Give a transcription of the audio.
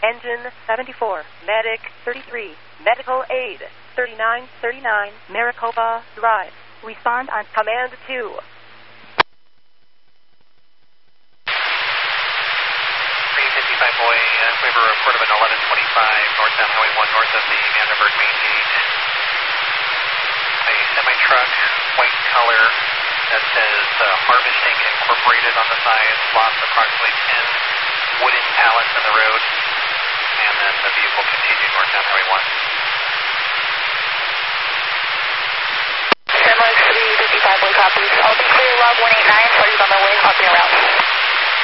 Engine 74, Medic 33, Medical Aid 3939, Maricopa Drive. Respond on Command 2. 355 boy, we have a report of an 1125 northbound Highway 1 north of the Vandenberg main gate. A semi-truck, white color, that says Harvesting Incorporated on the side, lost approximately 10 wooden pallets in the road, and then the vehicle continued northbound Highway 1. 355 boy copies. I'll be clear log 189, so he's on my way, hopping around.